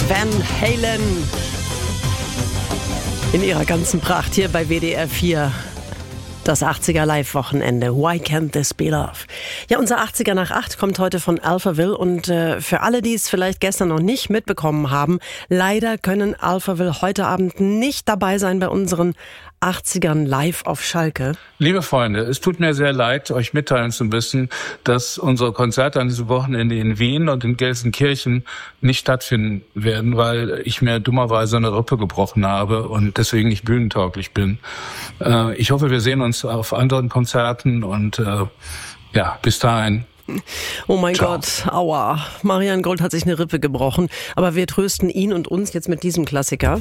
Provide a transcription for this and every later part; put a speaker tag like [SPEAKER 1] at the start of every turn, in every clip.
[SPEAKER 1] Van Halen in ihrer ganzen Pracht hier bei WDR 4. Das 80er Live-Wochenende. Why can't this be love? Ja, unser 80er nach 8 kommt heute von Alphaville und für alle, die es vielleicht gestern noch nicht mitbekommen haben, leider können Alphaville heute Abend nicht dabei sein bei unseren 80ern live auf Schalke.
[SPEAKER 2] Liebe Freunde, es tut mir sehr leid, euch mitteilen zu müssen, dass unsere Konzerte an diesem Wochenende in Wien und in Gelsenkirchen nicht stattfinden werden, weil ich mir dummerweise eine Rippe gebrochen habe und deswegen nicht bühnentauglich bin. Ich hoffe, wir sehen uns auf anderen Konzerten und bis dahin.
[SPEAKER 1] Oh mein Gott, aua. Marian Gold hat sich eine Rippe gebrochen, aber wir trösten ihn und uns jetzt mit diesem Klassiker.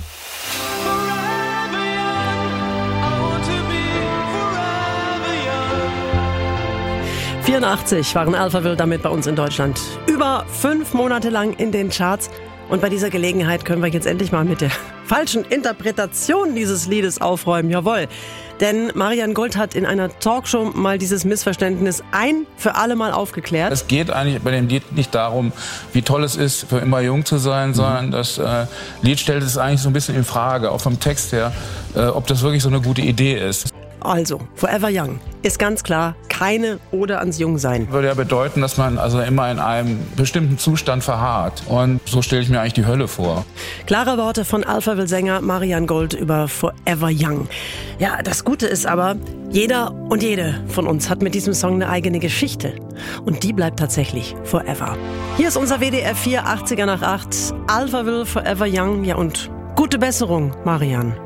[SPEAKER 1] 84 waren Alphaville damit bei uns in Deutschland. Über 5 Monate lang in den Charts. Und bei dieser Gelegenheit können wir jetzt endlich mal mit der falschen Interpretation dieses Liedes aufräumen. Jawohl. Denn Marian Gold hat in einer Talkshow mal dieses Missverständnis ein für alle Mal aufgeklärt.
[SPEAKER 2] Es geht eigentlich bei dem Lied nicht darum, wie toll es ist, für immer jung zu sein, sondern das Lied stellt es eigentlich so ein bisschen in Frage, auch vom Text her, ob das wirklich so eine gute Idee ist.
[SPEAKER 1] Also, Forever Young ist ganz klar keine Ode ans Jungsein.
[SPEAKER 2] Würde ja bedeuten, dass man also immer in einem bestimmten Zustand verharrt. Und so stelle ich mir eigentlich die Hölle vor.
[SPEAKER 1] Klare Worte von Alphaville-Sänger Marian Gold über Forever Young. Ja, das Gute ist aber, jeder und jede von uns hat mit diesem Song eine eigene Geschichte. Und die bleibt tatsächlich forever. Hier ist unser WDR 4 80er nach 8. Alphaville Forever Young. Ja, und gute Besserung, Marian.